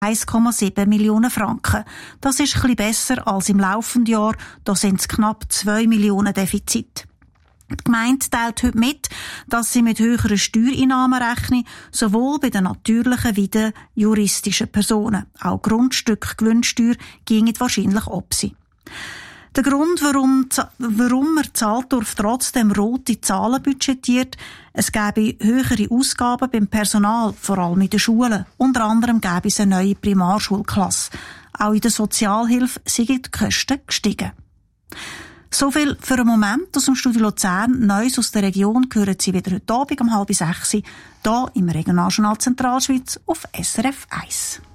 1,7 Millionen Franken. Das ist ein bisschen besser als im laufenden Jahr. Da sind es knapp 2 Millionen Defizit. Die Gemeinde teilt heute mit, dass sie mit höheren Steuereinnahmen rechnen, sowohl bei den natürlichen wie den juristischen Personen. Auch Grundstück-Gewinnsteuer ginge wahrscheinlich ab sie. Der Grund, warum man Zahldorf trotzdem rote Zahlen budgetiert, es gäbe höhere Ausgaben beim Personal, vor allem in den Schulen. Unter anderem gäbe es eine neue Primarschulklasse. Auch in der Sozialhilfe sind die Kosten gestiegen. So viel für einen Moment aus dem Studio Luzern. Neues aus der Region hören Sie wieder heute Abend um 5:30 hier im Regionaljournal Zentralschweiz auf SRF 1.